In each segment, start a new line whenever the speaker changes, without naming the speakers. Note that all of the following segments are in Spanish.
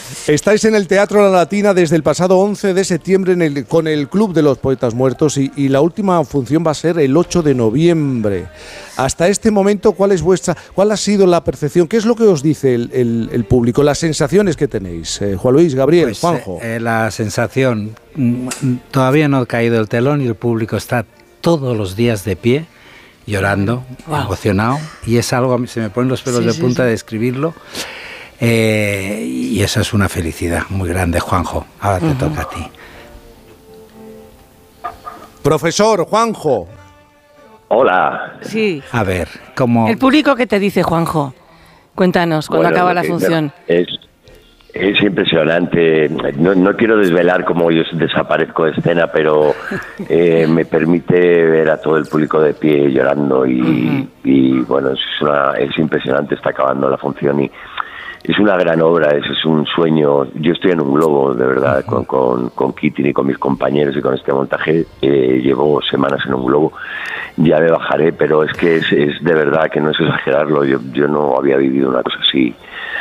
Estáis en el Teatro La Latina desde el pasado 11 de septiembre con el Club de los Poetas Muertos y la última función va a ser el 8 de noviembre. Hasta este momento, ¿cuál ha sido la percepción? ¿Qué es lo que os dice el público? Las sensaciones que tenéis. Juan Luis, Gabriel, pues, Juanjo.
La sensación, todavía no ha caído el telón y el público está todos los días de pie, llorando, emocionado, y es algo, se me ponen los pelos de punta de describirlo. Y eso es una felicidad muy grande, Juanjo. Ahora te toca a ti.
Profesor Juanjo.
Hola.
Sí.
A ver, ¿cómo?
El público, ¿qué te dice, Juanjo? Cuéntanos, cuando acaba la función.
Es impresionante. No quiero desvelar cómo yo desaparezco de escena, pero me permite ver a todo el público de pie llorando y bueno, es impresionante. Está acabando la función y es una gran obra, es un sueño. Yo estoy en un globo, de verdad, con Kitty y con mis compañeros y con este montaje. Llevo semanas en un globo, ya me bajaré, pero es que es de verdad que no es exagerarlo. Yo no había vivido una cosa así.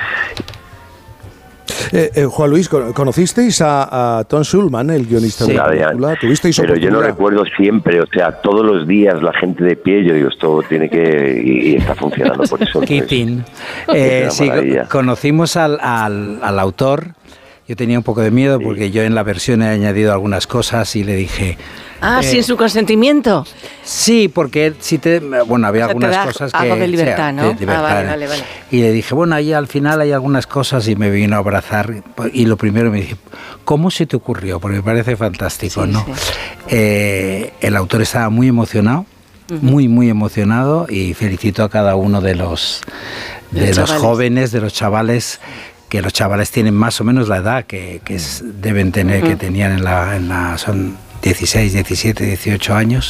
Juan Luis, ¿conocisteis a Tom Schulman, el guionista de la película? ¿Tuvisteis
pero yo no recuerdo siempre, o sea, todos los días la gente de pie, yo digo, esto tiene que... y está funcionando por eso.
Keating. Sí, conocimos al autor. Yo tenía un poco de miedo porque yo en la versión he añadido algunas cosas y le dije...
sin su consentimiento.
Sí, porque había algunas cosas que...
Algo de libertad, ¿no?
De libertad.
Vale.
Y le dije, ahí al final hay algunas cosas, y me vino a abrazar y lo primero me dije, ¿cómo se te ocurrió? Porque me parece fantástico, ¿no? Sí. El autor estaba muy emocionado, muy emocionado, y felicito a cada uno de los jóvenes, de los chavales, que los chavales tienen más o menos la edad que deben tener, que tenían son 16, 17, 18 años,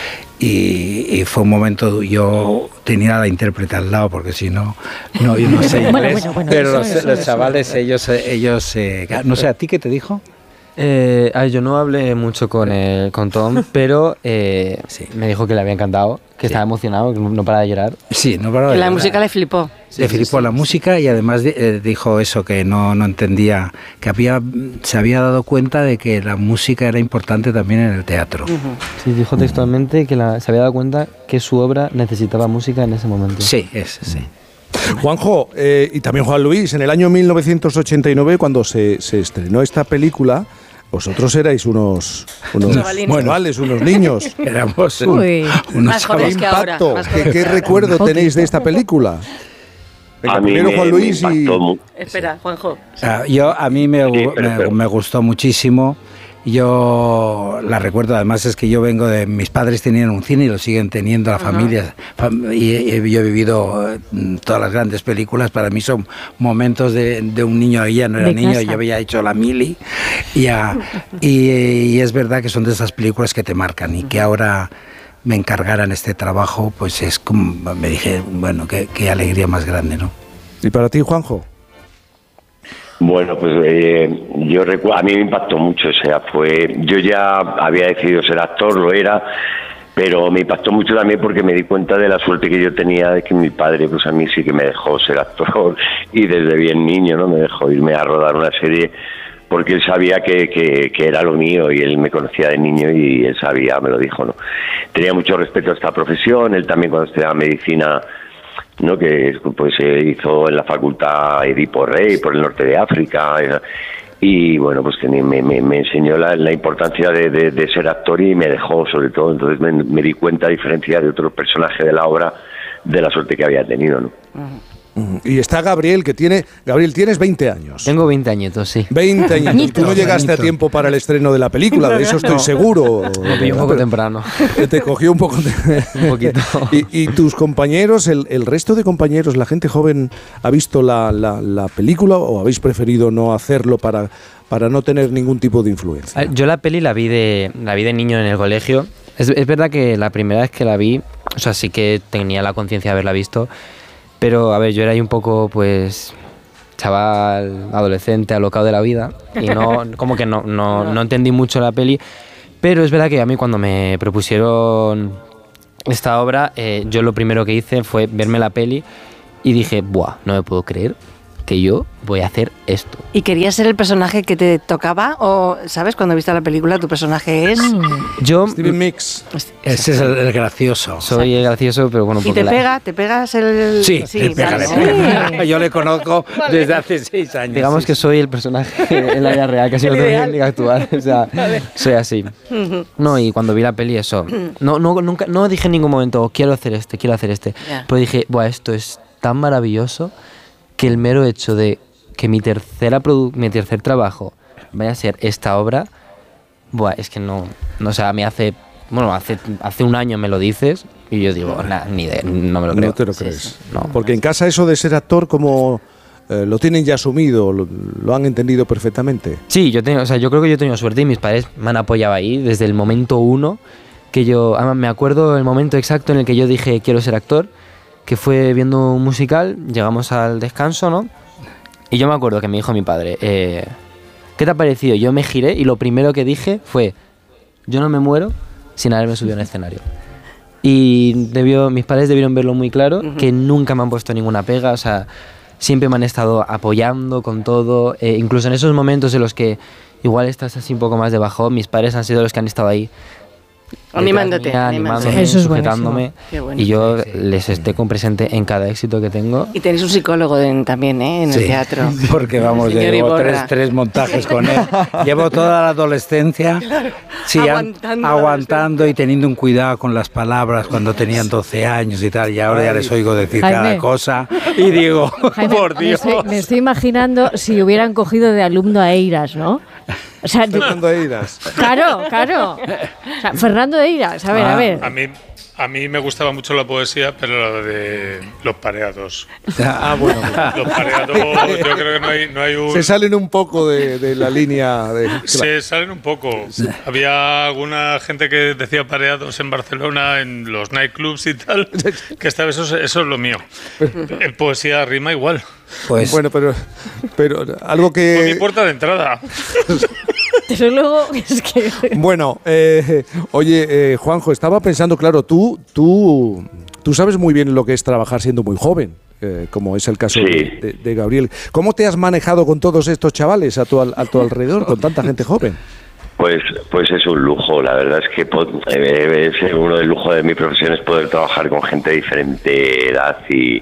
y fue un momento, yo tenía a la intérprete al lado, porque si no, yo no sé inglés, pero los chavales, ellos no sé, ¿a ti qué te dijo?
Yo no hablé mucho con Tom, pero me dijo que le había encantado, que estaba emocionado, que no paraba de llorar.
Sí, no paraba de llorar.
La música le flipó.
Le flipó la música, y además dijo eso, que no entendía, que se había dado cuenta de que la música era importante también en el teatro.
Sí, dijo textualmente que se había dado cuenta que su obra necesitaba música en ese momento.
Sí.
Juanjo, y también Juan Luis, en el año 1989, cuando se estrenó esta película, vosotros erais unos niños.
Éramos
más jóvenes que ahora.
¿Qué recuerdo tenéis de esta película? Venga, primero Juan Luis y...
Espera, Juanjo.
A mí me gustó muchísimo. Yo la recuerdo, además es que yo vengo de... Mis padres tenían un cine y lo siguen teniendo, la familia. Y yo he vivido todas las grandes películas. Para mí son momentos de un niño, ahí ya no era niño, yo había hecho la mili. Y es verdad que son de esas películas que te marcan, y que ahora me encargaran este trabajo, pues es como... Me dije, bueno, qué alegría más grande, ¿no?
¿Y para ti, Juanjo?
Bueno, pues yo recuerdo, a mí me impactó mucho, o sea, yo ya había decidido ser actor, lo era, pero me impactó mucho también porque me di cuenta de la suerte que yo tenía de que mi padre, pues a mí sí que me dejó ser actor, y desde bien niño, ¿no? Me dejó irme a rodar una serie, porque él sabía que era lo mío, y él me conocía de niño y él sabía, me lo dijo, ¿no? Tenía mucho respeto a esta profesión. Él también, cuando estudiaba medicina, ¿no?, que pues hizo en la facultad Edipo Rey por el norte de África, y bueno, pues que me enseñó la importancia de ser actor, y me dejó, sobre todo. Entonces me di cuenta, a diferencia de otros personajes de la obra, de la suerte que había tenido, ¿no?
Y está Gabriel, Gabriel, tienes 20 años.
Tengo 20 añitos, sí.
20 años. Tú no llegaste a tiempo para el estreno de la película, de eso estoy seguro.
Me pilló un poco temprano.
Te cogió un poco...
Un poquito.
¿Y tus compañeros, el resto de compañeros, la gente joven, ha visto la película, o habéis preferido no hacerlo para no tener ningún tipo de influencia?
Yo la peli la vi de niño en el colegio. Es verdad que la primera vez que la vi, o sea, sí que tenía la conciencia de haberla visto, pero a ver, yo era ahí un poco, pues, chaval, adolescente, alocado de la vida, y no entendí mucho la peli, pero es verdad que a mí, cuando me propusieron esta obra, yo lo primero que hice fue verme la peli y dije, ¡buah! No me puedo creer que yo voy a hacer esto.
¿Y querías ser el personaje que te tocaba? ¿O, sabes, cuando viste la película, tu personaje es...?
Yo
Steven Mix.
Ese es el gracioso.
soy el gracioso, pero bueno...
¿Y te pega? ¿Te pegas el...?
Sí, le pega,
¿sabes?
le pega. Yo le conozco desde hace 6 años.
Digamos que soy el personaje en la vida real, casi no tengo ni que actuar. O sea, soy así. No, y cuando vi la peli, eso. Nunca, no dije en ningún momento, quiero hacer este.
Ya.
Pero dije, buah, esto es tan maravilloso que el mero hecho de que mi tercer trabajo vaya a ser esta obra, buah, es que no, o sea, me hace... Bueno, hace un año me lo dices y yo digo, ni idea, no me lo creo.
No te lo
Sí,
crees.
sí, no.
Porque en casa eso de ser actor, como lo tienen ya asumido, lo han entendido perfectamente.
Sí, yo creo que yo he tenido suerte y mis padres me han apoyado ahí desde el momento uno que yo... Además, me acuerdo el momento exacto en el que yo dije quiero ser actor, que fue viendo un musical, llegamos al descanso, ¿no? Y yo me acuerdo que me dijo mi padre, ¿qué te ha parecido? Yo me giré y lo primero que dije fue, yo no me muero sin haberme subido a un escenario. Y mis padres debieron verlo muy claro, que nunca me han puesto ninguna pega, o sea, siempre me han estado apoyando con todo, incluso en esos momentos en los que igual estás así un poco más de bajón, mis padres han sido los que han estado ahí.
Animándote.
Animándome,
Eso es
sujetándome,
Qué bueno.
y yo les estoy con presente en cada éxito que tengo.
Y tenéis un psicólogo también, en el teatro.
Porque vamos,
Señor
llevo
Iborra.
tres montajes con él. Llevo toda la adolescencia aguantando y teniendo un cuidado con las palabras cuando tenían 12 años y tal. Y ahora ya les oigo decir
Jaime.
cada cosa y digo,
Jaime,
por Dios.
me estoy imaginando si hubieran cogido de alumno a Eiras, ¿no? O sea,
Fernando Eiras.
claro. O sea, Fernando Eiras, a ver.
A mí me gustaba mucho la poesía, pero la de los pareados.
Bueno.
Los pareados, yo creo que no hay un...
Se salen un poco de la línea de...
Se salen un poco. Había alguna gente que decía pareados en Barcelona, en los nightclubs y tal, que esta vez eso es lo mío. En poesía rima igual.
Pues,
Bueno, pero algo
Por mi
que...
puerta de entrada.
Pero luego es que...
Bueno, oye, Juanjo, estaba pensando, claro, tú sabes muy bien lo que es trabajar siendo muy joven, como es el caso
Sí.
de Gabriel. ¿Cómo te has manejado con todos estos chavales a tu alrededor, con tanta gente joven?
Pues es un lujo, la verdad es que es uno del lujo de mi profesión es poder trabajar con gente de diferente edad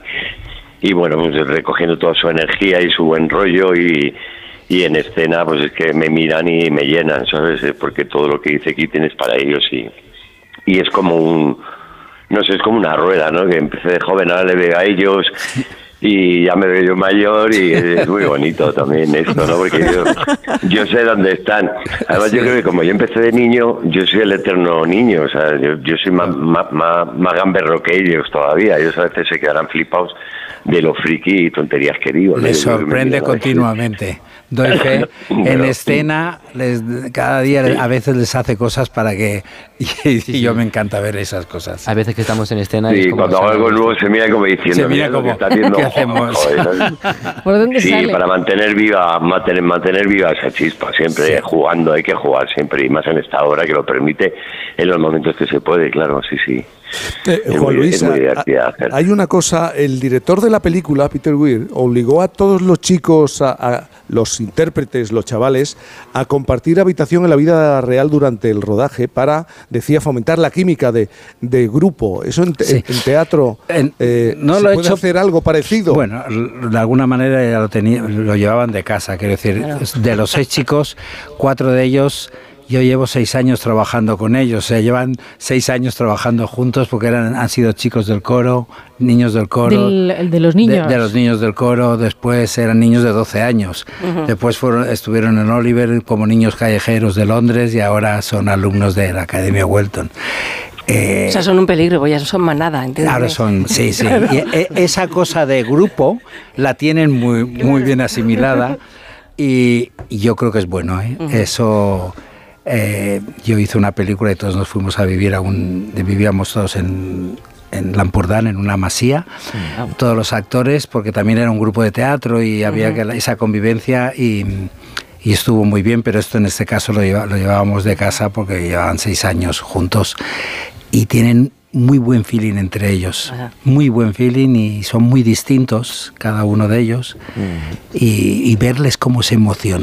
y bueno, pues recogiendo toda su energía y su buen rollo y en escena pues es que me miran y me llenan, ¿sabes? Porque todo lo que hice aquí tienes para ellos y es como no sé, es como una rueda, ¿no? Que empecé de joven, ahora le veo a ellos y ya me veo yo mayor y es muy bonito también esto, ¿no? Porque yo sé dónde están. Además yo creo que como yo empecé de niño, yo soy el eterno niño, o sea, yo soy más gamberro que ellos todavía. Ellos a veces se quedarán flipados de lo friki y tonterías que digo, ¿no?
les sorprende continuamente. Doy fe, en escena, cada día a veces les hace cosas para que... Y yo me encanta ver esas cosas.
Hay veces que estamos en escena y
Sí,
es como
cuando hago algo nuevo se mira como diciendo,
Se mira
"Mira lo
como,
que está haciendo".
¿qué hacemos?
Joder.
¿Por dónde
Sí,
sale?
para mantener viva esa chispa, siempre jugando, hay que jugar siempre, y más en esta hora que lo permite en los momentos que se puede, claro, sí.
Juan Luis,
es muy divertida hacer.
hay una cosa, el director de la película, Peter Weir, obligó a todos los chicos, a los intérpretes, los chavales, a compartir habitación en la vida real durante el rodaje para, decía, fomentar la química de grupo. Eso en teatro,
no
¿se
lo he
puede
hecho-
hacer algo parecido?
Bueno, de alguna manera ya lo llevaban de casa, quiero decir, de los 6 chicos, 4 de ellos, yo llevo 6 años trabajando con ellos, o sea, llevan 6 años trabajando juntos porque han sido chicos del coro, niños del coro.
De los niños.
De los niños del coro, después eran niños de 12 años, después estuvieron en Oliver como niños callejeros de Londres y ahora son alumnos de la Academia Welton.
O sea, son un peligro, pues ya son manada, ¿entiendes?
Ahora son, sí. Y esa cosa de grupo la tienen muy bien asimilada y yo creo que es bueno, ¿eh? Eso, yo hice una película y todos nos fuimos a vivir vivíamos todos en Lampurdán, en una masía, todos los actores, porque también era un grupo de teatro y había esa convivencia y estuvo muy bien, pero esto en este caso lo llevábamos de casa porque llevaban 6 años juntos y tienen muy buen feeling entre ellos.
Ajá.
Muy buen feeling y son muy distintos cada uno de ellos. Y verles cómo se emocionan.